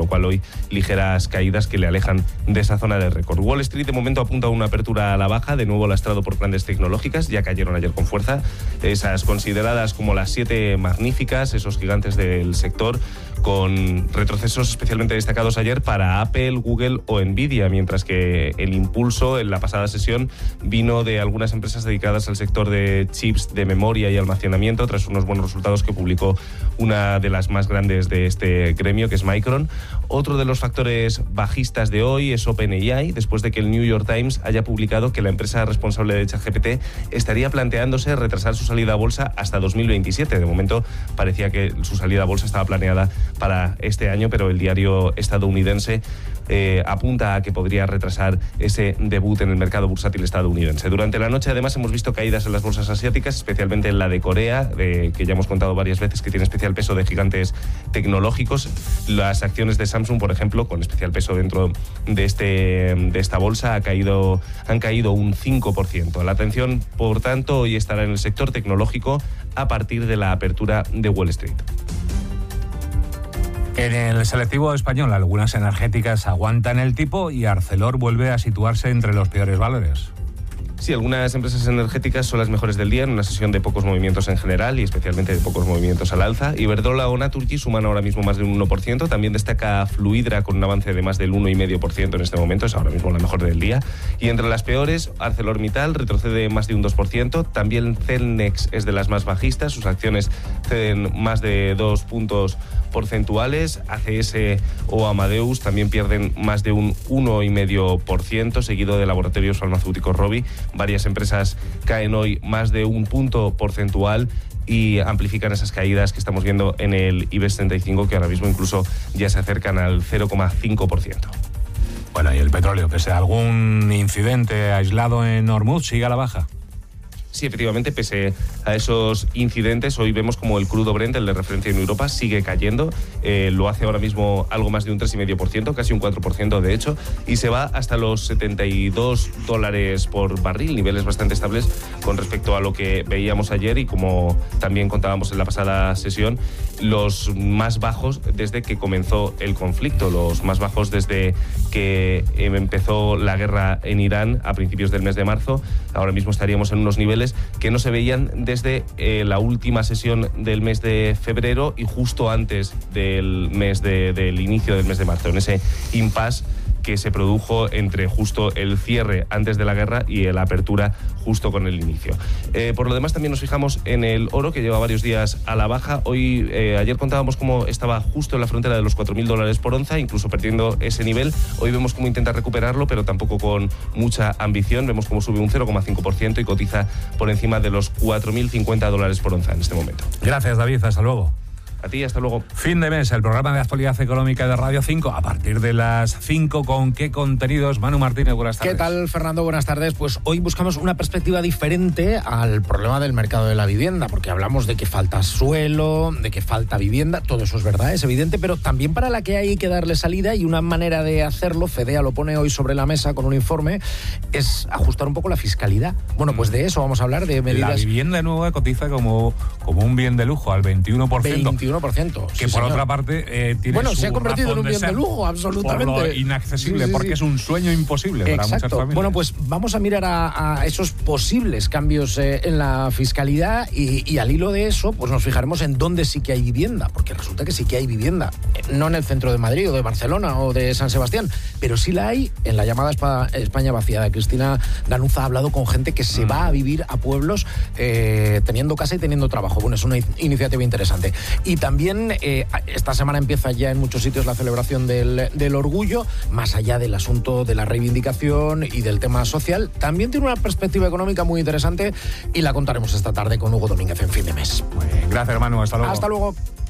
lo cual hoy ligeras caídas que le alejan de esa zona de récord. Wall Street de momento apunta a una apertura a la baja, de nuevo lastrado por grandes tecnológicas, ya cayeron ayer con fuerza, esas consideradas como las 7 magníficas, esos gigantes del sector, con retrocesos especialmente destacados ayer para Apple, Google o Nvidia, mientras que el impulso en la pasada sesión vino de algunas empresas dedicadas al sector de chips de memoria y almacenamiento, tras unos buenos resultados que publicó una de las más grandes de este gremio, que es Micron. Otro de los factores bajistas de hoy es OpenAI, después de que el New York Times haya publicado que la empresa responsable de ChatGPT estaría planteándose retrasar su salida a bolsa hasta 2027. De momento parecía que su salida a bolsa estaba planeada para este año, pero el diario estadounidense apunta a que podría retrasar ese debut en el mercado bursátil estadounidense. Durante la noche, además, hemos visto caídas en las bolsas asiáticas, especialmente en la de Corea, que ya hemos contado varias veces que tiene especial peso de gigantes tecnológicos. Las acciones de Samsung, por ejemplo, con especial peso dentro de esta bolsa, han caído un 5%. La atención, por tanto, hoy estará en el sector tecnológico a partir de la apertura de Wall Street. En el selectivo español, algunas energéticas aguantan el tipo y Arcelor vuelve a situarse entre los peores valores. Sí, algunas empresas energéticas son las mejores del día en una sesión de pocos movimientos en general y especialmente de pocos movimientos al alza. Iberdrola o Naturgy suman ahora mismo más de un 1%. También destaca Fluidra con un avance de más del 1,5% en este momento. Es ahora mismo la mejor del día. Y entre las peores, ArcelorMittal retrocede más de un 2%. También Celnex es de las más bajistas. Sus acciones ceden más de 2 puntos porcentuales. ACS o Amadeus también pierden más de un 1,5%, seguido de Laboratorios Farmacéuticos Rovi. Varias empresas caen hoy más de un punto porcentual y amplifican esas caídas que estamos viendo en el IBEX 35, que ahora mismo incluso ya se acercan al 0,5%. Bueno, y el petróleo, pese a algún incidente aislado en Hormuz, sigue a la baja. Sí, efectivamente, pese a esos incidentes, hoy vemos como el crudo Brent, el de referencia en Europa, sigue cayendo. Lo hace ahora mismo algo más de un 3,5%, casi un 4% de hecho, y se va hasta los $72 por barril, niveles bastante estables con respecto a lo que veíamos ayer y como también contábamos en la pasada sesión, los más bajos desde que comenzó el conflicto, los más bajos desde que empezó la guerra en Irán a principios del mes de marzo. Ahora mismo estaríamos en unos niveles que no se veían desde la última sesión del mes de febrero y justo antes del inicio del mes de marzo, en ese impasse que se produjo entre justo el cierre antes de la guerra y la apertura justo con el inicio. Por lo demás, también nos fijamos en el oro, que lleva varios días a la baja. Ayer contábamos cómo estaba justo en la frontera de los $4.000 por onza, incluso perdiendo ese nivel. Hoy vemos cómo intenta recuperarlo, pero tampoco con mucha ambición. Vemos cómo sube un 0,5% y cotiza por encima de los $4.050 por onza en este momento. Gracias, David. Hasta luego. A ti, hasta luego. Fin de mes, el programa de actualidad económica de Radio 5, a partir de las 5, ¿con qué contenidos? Manu Martínez, buenas tardes. ¿Qué tal, Fernando? Buenas tardes. Pues hoy buscamos una perspectiva diferente al problema del mercado de la vivienda, porque hablamos de que falta suelo, de que falta vivienda, todo eso es verdad, es evidente, pero también para la que hay que darle salida, y una manera de hacerlo, Fedea lo pone hoy sobre la mesa con un informe, es ajustar un poco la fiscalidad. Bueno, pues de eso vamos a hablar, de medidas... La vivienda nueva cotiza como un bien de lujo, al 21%. 21%. Que por otra parte tiene bueno, su se ha convertido en un bien de lujo, absolutamente. Por lo inaccesible, sí. Porque es un sueño imposible para muchas familias. Bueno, pues vamos a mirar a esos posibles cambios en la fiscalidad y al hilo de eso, pues nos fijaremos en dónde sí que hay vivienda, porque resulta que sí que hay vivienda. No en el centro de Madrid o de Barcelona o de San Sebastián, pero sí la hay en la llamada España vaciada. Cristina Ganuza ha hablado con gente que se va a vivir a pueblos teniendo casa y teniendo trabajo. Bueno, es una iniciativa interesante. Y también esta semana empieza ya en muchos sitios la celebración del orgullo, más allá del asunto de la reivindicación y del tema social. También tiene una perspectiva económica muy interesante y la contaremos esta tarde con Hugo Domínguez en Fin de Mes. Muy bien, gracias, hermano. Hasta luego. Hasta luego.